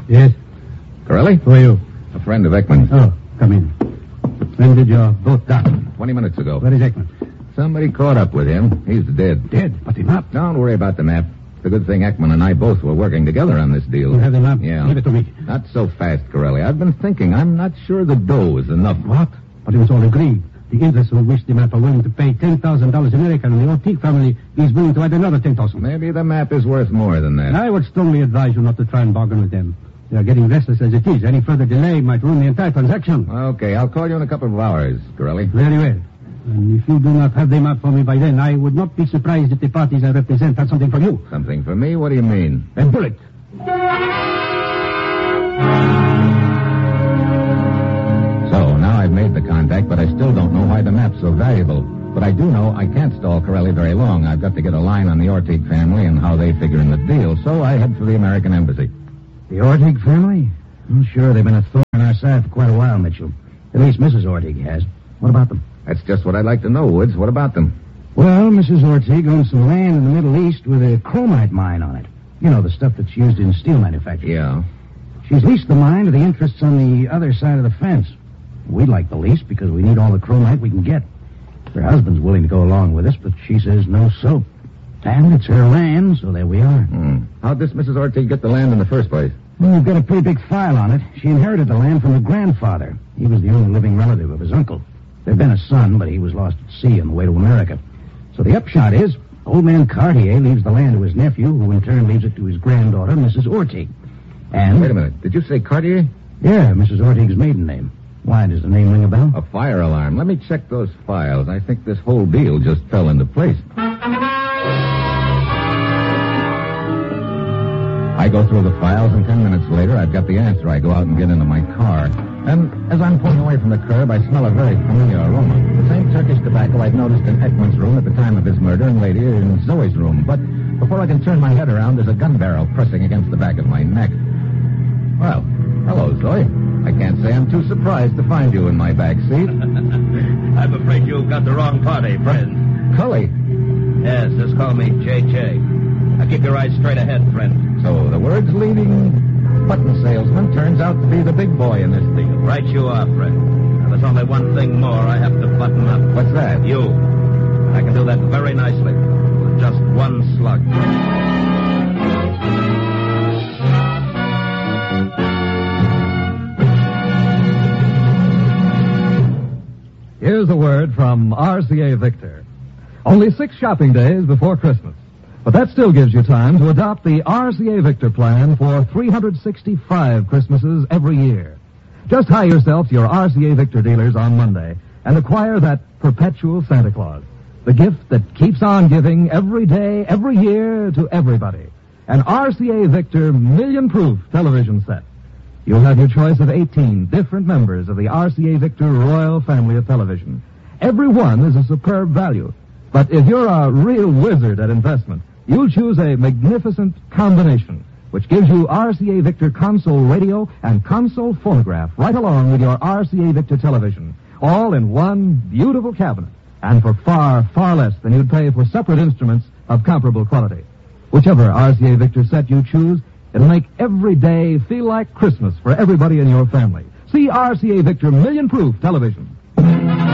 Yes? Corelli? Who are you? A friend of Ekman's. Oh, come in. When did your boat dock? 20 minutes ago. Where is Ekman? Somebody caught up with him. He's dead. Dead? But the map? Don't worry about the map. It's a good thing Ekman and I both were working together on this deal. You have the map? Yeah. Give it to me. Not so fast, Corelli. I've been thinking. I'm not sure the dough is enough. What? But it was all agreed. The interests who wish the map are willing to pay $10,000 American, and the Ortiz family is willing to add another $10,000. Maybe the map is worth more than that. I would strongly advise you not to try and bargain with them. They are getting restless as it is. Any further delay might ruin the entire transaction. Okay, I'll call you in a couple of hours, Corelli. Very well. And if you do not have the map for me by then, I would not be surprised if the parties I represent had something for you. Something for me? What do you mean? Then do it. So, now I've made the contact, but I still don't know why the map's so valuable. But I do know I can't stall Corelli very long. I've got to get a line on the Ortiz family and how they figure in the deal, so I head for the American embassy. The Ortiz family? Well, sure, they've been a thorn in our side for quite a while, Mitchell. At least Mrs. Ortiz has. What about them? That's just what I'd like to know, Woods. What about them? Well, Mrs. Ortiz owns some land in the Middle East with a chromite mine on it. You know, the stuff that's used in steel manufacturing. Yeah. She's leased the mine to the interests on the other side of the fence. We'd like the lease because we need all the chromite we can get. Her husband's willing to go along with us, but she says no soap. And it's her land, so there we are. How'd this Mrs. Ortiz get the land in the first place? Well, we've got a pretty big file on it. She inherited the land from her grandfather. He was the only living relative of his uncle. There'd been a son, but he was lost at sea on the way to America. So the upshot is, old man Cartier leaves the land to his nephew, who in turn leaves it to his granddaughter, Mrs. Ortiz. And... Wait a minute. Did you say Cartier? Yeah, Mrs. Ortiz's maiden name. Why, does the name ring a bell? A fire alarm. Let me check those files. I think this whole deal just fell into place. I go through the files, and 10 minutes later, I've got the answer. I go out and get into my car. And as I'm pulling away from the curb, I smell a very familiar aroma. The same Turkish tobacco I'd noticed in Ekman's room at the time of his murder, and later in Zoe's room. But before I can turn my head around, there's a gun barrel pressing against the back of my neck. Well, hello, Zoe. I can't say I'm too surprised to find you in my back seat. I'm afraid you've got the wrong party, friend. Cully. Yes, just call me J.J. Now keep your eyes straight ahead, friend. So the world's leading button salesman turns out to be the big boy in this deal. Right you are, friend. Now, there's only one thing more I have to button up. What's that? You. And I can do that very nicely. With just one slug. Here's a word from RCA Victor. Only 6 shopping days before Christmas. But that still gives you time to adopt the RCA Victor plan for 365 Christmases every year. Just hie yourself to your RCA Victor dealers on Monday and acquire that perpetual Santa Claus, the gift that keeps on giving every day, every year to everybody. An RCA Victor million-proof television set. You'll have your choice of 18 different members of the RCA Victor Royal family of television. Every one is a superb value. But if you're a real wizard at investment, you'll choose a magnificent combination, which gives you RCA Victor console radio and console phonograph right along with your RCA Victor television, all in one beautiful cabinet, and for far, far less than you'd pay for separate instruments of comparable quality. Whichever RCA Victor set you choose, it'll make every day feel like Christmas for everybody in your family. See RCA Victor million-proof television.